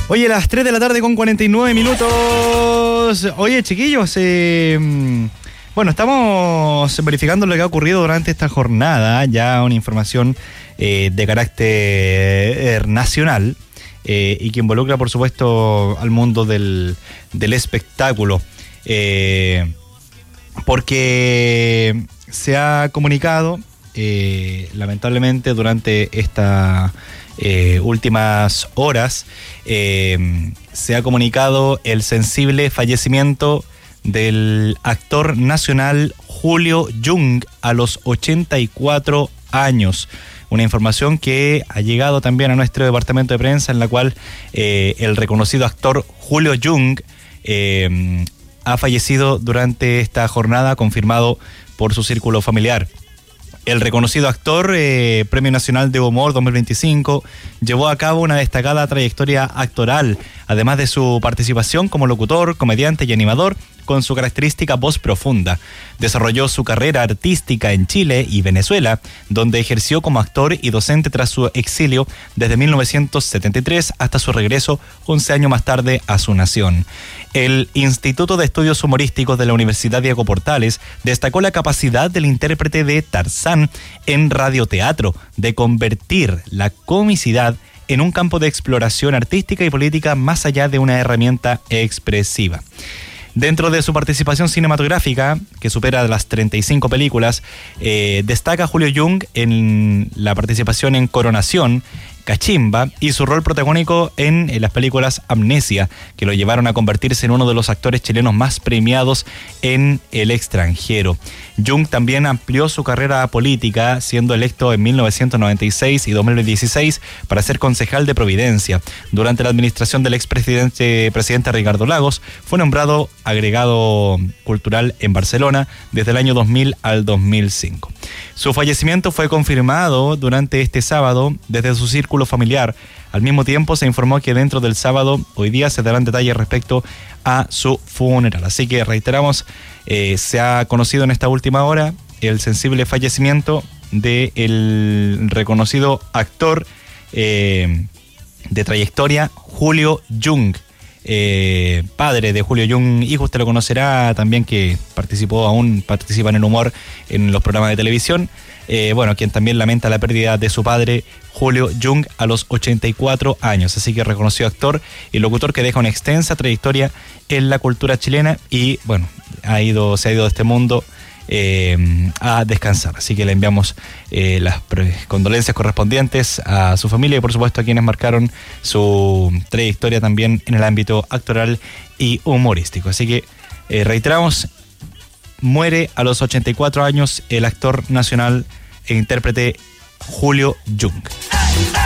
Oye, las 3 de la tarde con 49 minutos. Oye, chiquillos, bueno, estamos verificando lo que ha ocurrido durante esta jornada, ya una información de carácter nacional y que involucra, por supuesto, al mundo del espectáculo, porque se ha comunicado, lamentablemente, durante estas últimas horas, se ha comunicado el sensible fallecimiento del actor nacional Julio Jung a los 84 años. Una información que ha llegado también a nuestro departamento de prensa, en la cual el reconocido actor Julio Jung ha fallecido durante esta jornada, confirmado por su círculo familiar. El reconocido actor, Premio Nacional de Humor 2025, llevó a cabo una destacada trayectoria actoral, además de su participación como locutor, comediante y animador, con su característica voz profunda. Desarrolló su carrera artística en Chile y Venezuela, donde ejerció como actor y docente tras su exilio desde 1973 hasta su regreso 11 años más tarde a su nación. El Instituto de Estudios Humorísticos de la Universidad Diego Portales destacó la capacidad del intérprete de Tarzán en radioteatro de convertir la comicidad en un campo de exploración artística y política más allá de una herramienta expresiva. Dentro de su participación cinematográfica, que supera las 35 películas, destaca Julio Jung en la participación en Coronación, Cachimba y su rol protagónico en las películas Amnesia, que lo llevaron a convertirse en uno de los actores chilenos más premiados en el extranjero. Jung también amplió su carrera política, siendo electo en 1996 y 2016 para ser concejal de Providencia. Durante la administración del presidente Ricardo Lagos, fue nombrado agregado cultural en Barcelona desde el año 2000 al 2005. Su fallecimiento fue confirmado durante este sábado desde su círculo familiar. Al mismo tiempo se informó que dentro del sábado, hoy día, se darán detalles respecto a su funeral. Así que reiteramos, se ha conocido en esta última hora el sensible fallecimiento del reconocido actor de trayectoria Julio Jung. Padre de Julio Jung, hijo, usted lo conocerá también, que participa en el humor en los programas de televisión. Quien también lamenta la pérdida de su padre, Julio Jung, a los 84 años. Así que reconocido actor y locutor que deja una extensa trayectoria en la cultura chilena y, se ha ido de este mundo a descansar. Así que le enviamos las condolencias correspondientes a su familia y, por supuesto, a quienes marcaron su trayectoria también en el ámbito actoral y humorístico. Así que reiteramos, muere a los 84 años el actor nacional e intérprete Julio Jung.